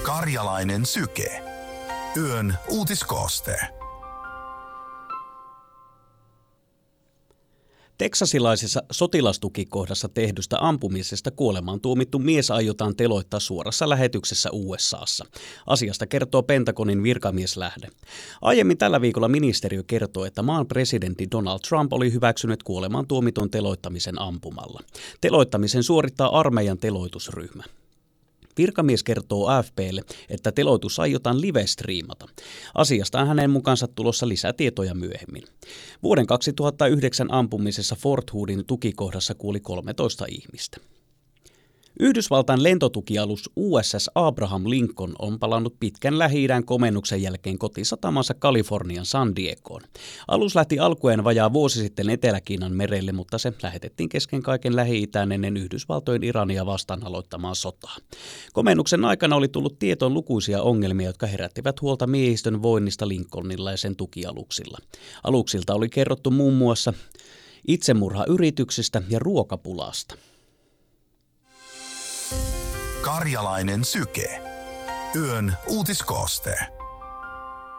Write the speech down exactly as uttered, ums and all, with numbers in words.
Karjalainen syke. Yön uutiskooste. Teksasilaisessa sotilastukikohdassa tehdystä ampumisesta kuolemaan tuomittu mies aiotaan teloittaa suorassa lähetyksessä U S A:ssa. Asiasta kertoo Pentagonin virkamieslähde. Aiemmin tällä viikolla ministeriö kertoi, että maan presidentti Donald Trump oli hyväksynyt kuolemaan tuomitun teloittamisen ampumalla. Teloittamisen suorittaa armeijan teloitusryhmä. Virkamies kertoo A F P:lle, että teloitus aiotaan live-striimata. Asiasta on hänen mukaansa tulossa lisätietoja myöhemmin. Vuoden kaksituhattayhdeksän ampumisessa Fort Hoodin tukikohdassa kuoli kolmetoista ihmistä. Yhdysvaltain lentotukialus U S S Abraham Lincoln on palannut pitkän Lähi-idän komennuksen jälkeen kotisatamansa Kalifornian San Diegoon. Alus lähti alkujen vajaa vuosi sitten Etelä-Kiinan merelle, mutta se lähetettiin kesken kaiken Lähi-itään ennen Yhdysvaltojen Irania vastaan aloittamaan sotaa. Komennuksen aikana oli tullut tietoon lukuisia ongelmia, jotka herättivät huolta miehistön voinnista Lincolnilla ja sen tukialuksilla. Aluksilta oli kerrottu muun muassa itsemurhayrityksistä ja ruokapulasta. Karjalainen syke. Yön uutiskooste.